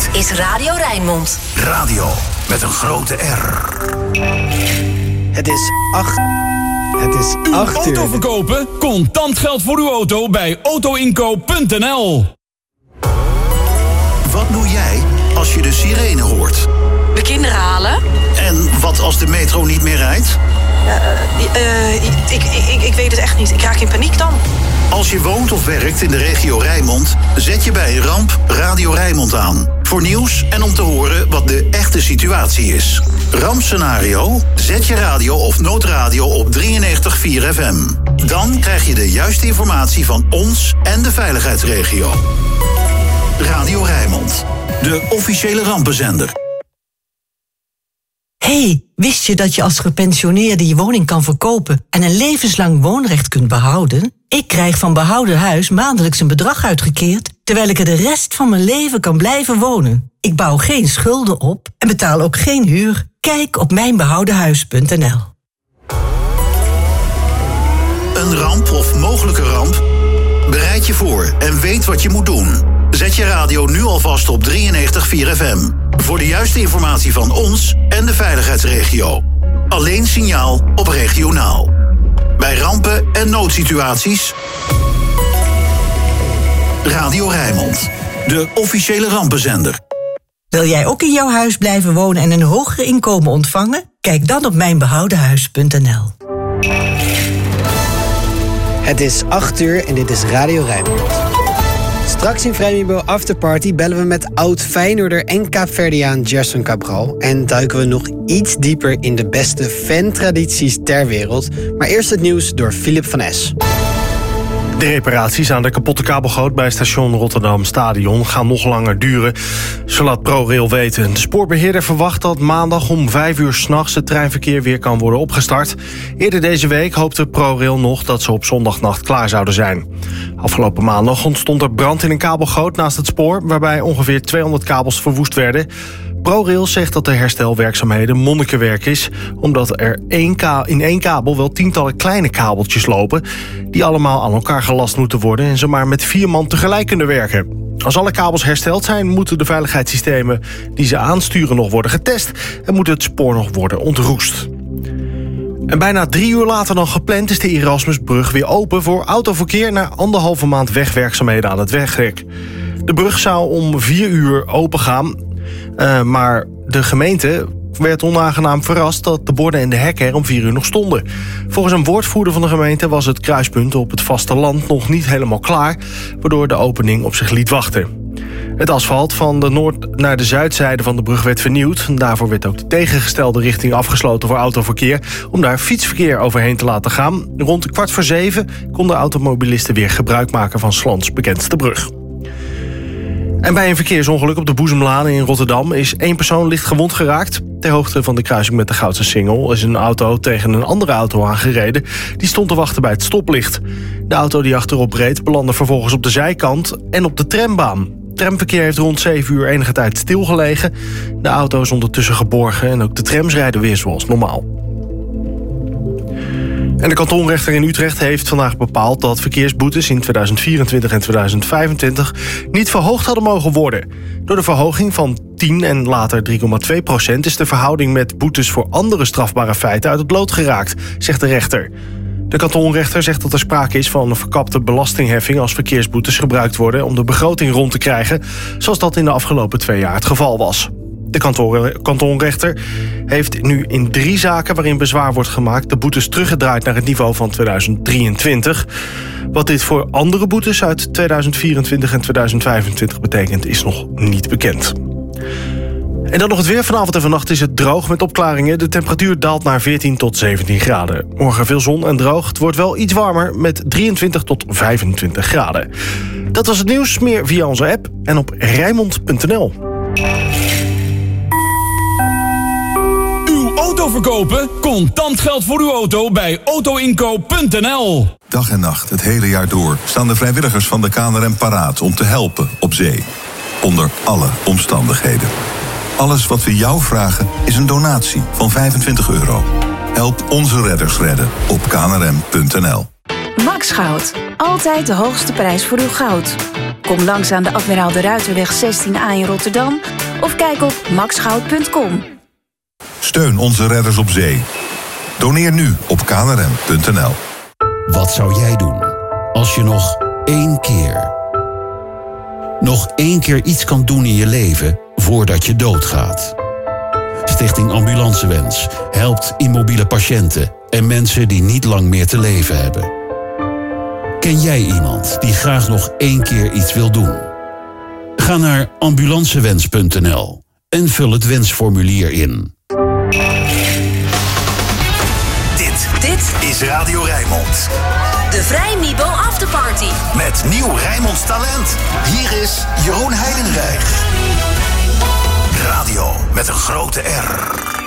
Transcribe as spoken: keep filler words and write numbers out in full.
is Radio Rijnmond. Radio met een grote R. Het is acht... Het is uw acht uur. auto verkopen? Contant geld voor uw auto bij autoinkoop punt n l. Wat doe jij als je de sirene hoort? De kinderen halen. En wat als de metro niet meer rijdt? Uh, uh, ik, ik, ik weet het echt niet. Ik raak in paniek dan. Als je woont of werkt in de regio Rijnmond, zet je bij een ramp Radio Rijnmond aan. Voor nieuws en om te horen wat de echte situatie is. Rampscenario? Zet je radio of noodradio op drieënnegentig komma vier F M. Dan krijg je de juiste informatie van ons en de veiligheidsregio. Radio Rijnmond, de officiële rampenzender. Hey, wist je dat je als gepensioneerde je woning kan verkopen en een levenslang woonrecht kunt behouden? Ik krijg van Behouden Huis maandelijks een bedrag uitgekeerd, terwijl ik er de rest van mijn leven kan blijven wonen. Ik bouw geen schulden op en betaal ook geen huur. Kijk op mijn behouden huis punt n l. Een ramp of mogelijke ramp? Bereid je voor en weet wat je moet doen. Zet je radio nu alvast op drieënnegentig komma vier F M. Voor de juiste informatie van ons en de veiligheidsregio. Alleen signaal op regionaal. Bij rampen en noodsituaties. Radio Rijnmond, de officiële rampenzender. Wil jij ook in jouw huis blijven wonen en een hoger inkomen ontvangen? Kijk dan op mijn behouden huis punt n l. Het is acht uur en dit is Radio Rijnmond. Straks in Vrijmibo Afterparty bellen we met oud-Feyenoorder en Kaapverdiaan Gerson Cabral en duiken we nog iets dieper in de beste fantradities ter wereld. Maar eerst het nieuws door Philip van Es. De reparaties aan de kapotte kabelgoot bij station Rotterdam Stadion gaan nog langer duren. Zo laat ProRail weten. De spoorbeheerder verwacht dat maandag om vijf uur 's nachts het treinverkeer weer kan worden opgestart. Eerder deze week hoopte ProRail nog dat ze op zondagnacht klaar zouden zijn. Afgelopen maandag ontstond er brand in een kabelgoot naast het spoor, waarbij ongeveer tweehonderd kabels verwoest werden. ProRail zegt dat de herstelwerkzaamheden monnikenwerk is, omdat er één ka- in één kabel wel tientallen kleine kabeltjes lopen die allemaal aan elkaar gelast moeten worden en ze maar met vier man tegelijk kunnen werken. Als alle kabels hersteld zijn, moeten de veiligheidssystemen die ze aansturen nog worden getest en moet het spoor nog worden ontroest. En bijna drie uur later dan gepland is de Erasmusbrug weer open voor autoverkeer na anderhalve maand wegwerkzaamheden aan het wegdek. De brug zou om vier uur open gaan. Uh, maar de gemeente werd onaangenaam verrast dat de borden en de hekken er om vier uur nog stonden. Volgens een woordvoerder van de gemeente was het kruispunt op het vasteland nog niet helemaal klaar, waardoor de opening op zich liet wachten. Het asfalt van de noord- naar de zuidzijde van de brug werd vernieuwd. Daarvoor werd ook de tegengestelde richting afgesloten voor autoverkeer, om daar fietsverkeer overheen te laten gaan. Rond kwart voor zeven konden automobilisten weer gebruik maken van 's lands bekendste brug. En bij een verkeersongeluk op de Boezemlaan in Rotterdam is één persoon licht gewond geraakt. Ter hoogte van de kruising met de Goudse Singel is een auto tegen een andere auto aangereden. Die stond te wachten bij het stoplicht. De auto die achterop reed belandde vervolgens op de zijkant en op de trambaan. Tramverkeer heeft rond zeven uur enige tijd stilgelegen. De auto is ondertussen geborgen en ook de trams rijden weer zoals normaal. En de kantonrechter in Utrecht heeft vandaag bepaald dat verkeersboetes in tweeduizend vierentwintig en tweeduizend vijfentwintig niet verhoogd hadden mogen worden. Door de verhoging van tien en later drie komma twee procent is de verhouding met boetes voor andere strafbare feiten uit het lood geraakt, zegt de rechter. De kantonrechter zegt dat er sprake is van een verkapte belastingheffing als verkeersboetes gebruikt worden om de begroting rond te krijgen, zoals dat in de afgelopen twee jaar het geval was. De kanton, kantonrechter heeft nu in drie zaken waarin bezwaar wordt gemaakt de boetes teruggedraaid naar het niveau van tweeduizend drieëntwintig. Wat dit voor andere boetes uit tweeduizend vierentwintig en tweeduizend vijfentwintig betekent is nog niet bekend. En dan nog het weer. Vanavond en vannacht is het droog met opklaringen. De temperatuur daalt naar veertien tot zeventien graden. Morgen veel zon en droog. Het wordt wel iets warmer met drieëntwintig tot vijfentwintig graden. Dat was het nieuws. Meer via onze app en op rijnmond punt n l. Auto verkopen? Contant geld voor uw auto bij autoinkoop punt n l. Dag en nacht, het hele jaar door, staan de vrijwilligers van de K N R M paraat om te helpen op zee. Onder alle omstandigheden. Alles wat we jou vragen is een donatie van vijfentwintig euro. Help onze redders redden op k n r m punt n l. Max Goud. altijd de hoogste prijs voor uw goud. Kom langs aan de Admiraal de Ruiterweg zestien A in Rotterdam of kijk op max goud punt com. Steun onze redders op zee. Doneer nu op k n r m punt n l. Wat zou jij doen als je nog één keer... nog één keer iets kan doen in je leven voordat je doodgaat? Stichting Ambulancewens helpt immobiele patiënten en mensen die niet lang meer te leven hebben. Ken jij iemand die graag nog één keer iets wil doen? Ga naar ambulancewens punt n l en vul het wensformulier in. Dit, dit is Radio Rijnmond. De Vrijmibo Afterparty. Met nieuw Rijnmonds talent. Hier is Jeroen Heidenreich. Radio met een grote R.